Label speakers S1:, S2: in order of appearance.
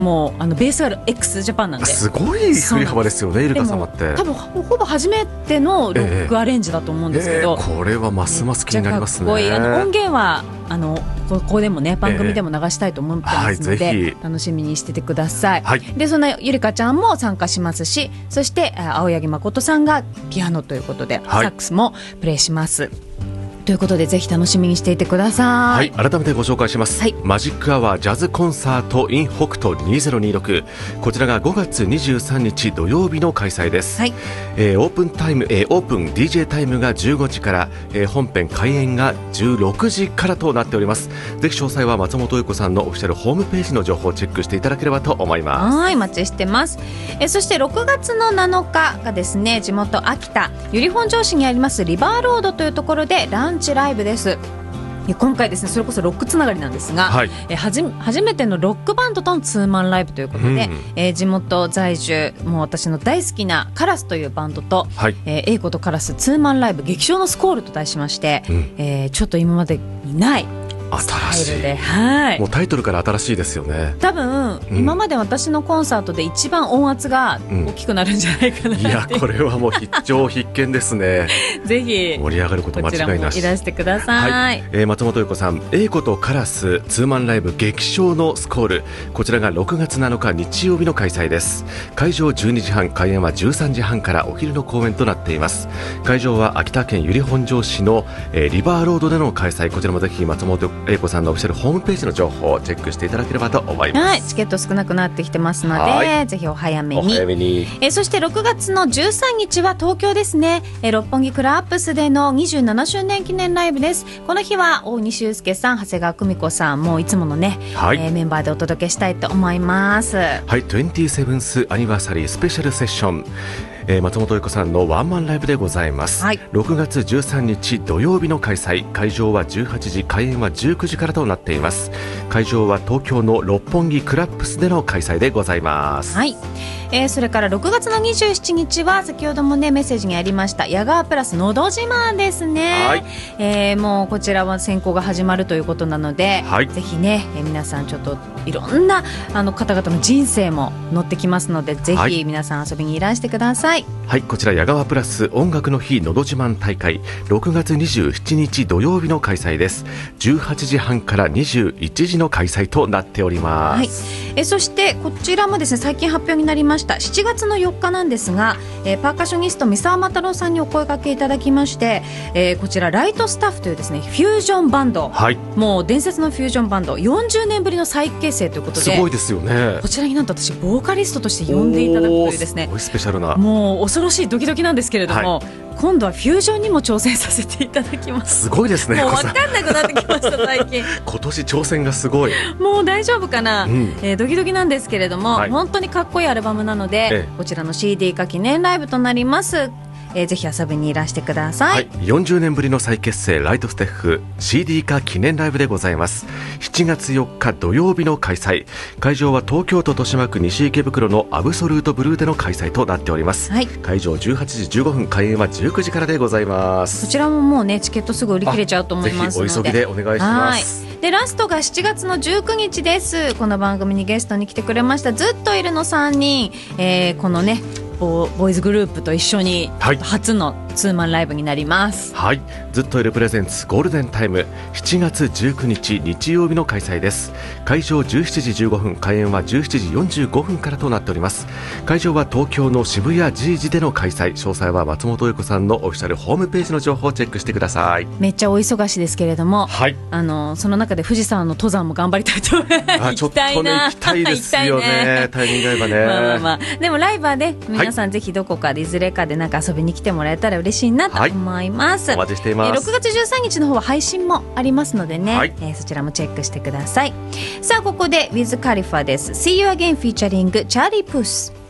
S1: もうベースが x ジャパンなんで、
S2: すごい振り幅ですよね、イルカ様って。
S1: 多分ほぼ初めてのロックアレンジだと思うんですけど、
S2: これはますます気になりますね。
S1: めっちゃかっこいい。音源はここでもね、番組でも流したいと思ってますので、楽しみにしててください。でそんなゆりかちゃんも参加しますし、そして青柳誠さんがピアノということで、サックスもプレイしますということで、ぜひ楽しみにしていてください。
S2: 改めてご紹介します、マジックアワージャズコンサート in 北斗2026、こちらが5月23日土曜日の開催です。オープン DJ タイムが15時から、本編開演が16時からとなっております。ぜひ詳細は松本由子さんのオフィシャルホームページの情報をチェックしていただければと思います。
S1: はい、お待ちしてます。そして6月の7日がですね、地元秋田由利本荘市にありますリバーロードというところでランチライブです。今回ですね、それこそロックつながりなんですが、初めてのロックバンドとのツーマンライブということで、地元在住、もう私の大好きなカラスというバンドと、英子とカラスツーマンライブ激唱のスコールと題しまして、ちょっと今までにない
S2: 新しい
S1: で、
S2: もうタイトルから新しいですよね。
S1: 多分、今まで私のコンサートで一番音圧が大きくなるんじゃないかな、
S2: いや、これはもう必見ですね。
S1: ぜひ
S2: 盛り上がること間違いなし。
S1: こちらもいらしてください。
S2: 松本由子さん、英子とカラスツーマンライブ激唱のスコール、こちらが6月7日日曜日の開催です。会場12時半、開演は13時半からお昼の公演となっています。会場は秋田県由利本荘市の、リバーロードでの開催。こちらもぜひ松本英子さんのオフィシャルホームページの情報をチェックしていただければと思います。
S1: チケット少なくなってきてますので、ぜひお早めに。そして6月の13日は東京ですね、六本木クラップスでの27周年記念ライブです。この日は大西祐介さん、長谷川久美子さんもいつものね、メンバーでお届けしたいと思います。
S2: 27th アニバーサリースペシャルセッション、松本由子さんのワンマンライブでございます。6月13日土曜日の開催。会場は18時、開演は19時からとなっています。会場は東京の六本木クラップスでの開催でございます。
S1: それから6月の27日は先ほどもねメッセージにありました矢川プラスのど自慢ですね。もうこちらは選考が始まるということなので、ぜひね、皆さんちょっといろんな方々の人生も載ってきますので、ぜひ皆さん遊びにいらしてください。
S2: こちら矢川プラス音楽の日のど自慢大会、6月27日土曜日の開催です。18時半から21時の開催となっております。
S1: そしてこちらもですね、最近発表になりました7月の4日なんですが、パーカッショニスト三沢又郎さんにお声掛けいただきまして、こちらライトスタッフというですねフュージョンバンド、もう伝説のフュージョンバンド40年ぶりの再結成ということで、
S2: すごいですよね。
S1: こちらになんと私ボーカリストとして呼んでいただくというですね、
S2: すごいスペシャルな、
S1: もう恐ろしいドキドキなんですけれども、今度はフュージョンにも挑戦させていただきます。
S2: すごいですね。
S1: もう分かんなくなってきました最近。
S2: 今年挑戦がすごい。
S1: もう大丈夫かな、ドキドキなんですけれども、本当にかっこいいアルバムなので、こちらの CD 化記念ライブとなります。ぜひ遊びにいらしてください。
S2: 40年ぶりの再結成ライトステッフ CD 化記念ライブでございます。7月4日土曜日の開催。会場は東京都豊島区西池袋のアブソルートブルーでの開催となっております。会場18時15分、開演は19時からでございます。
S1: こちらももうねチケットすぐ売り切れちゃうと思いますので、
S2: ぜひお急ぎでお願いします。
S1: でラストが7月の19日です。この番組にゲストに来てくれましたずっといるの3人、このねボーイズグループと一緒に初のツーマンライブになります。ずっといるプレゼンツゴールデンタイム、7月19日日曜日の開催です。会場17時15分、開演は17時45分からとなっております。会場は東京の渋谷ジージでの開催。詳細は松本由子さんのオフィシャルホームページの情報をチェックしてください。 めっちゃお忙しいですけれども、その中で富士山の登山も頑張りたいと思います。
S2: ちょっとね行きたいですよね。タイミング合えばね。
S1: でもライブはね皆さんぜひどこかでいずれかでなんか遊びに来てもらえたら嬉しいなと思います。
S2: お待ちしています。
S1: 6月13日の方は配信もありますのでね、そちらもチェックしてください。さあここで Wiz Khalifa です。 See you again featuring Charlie Puth。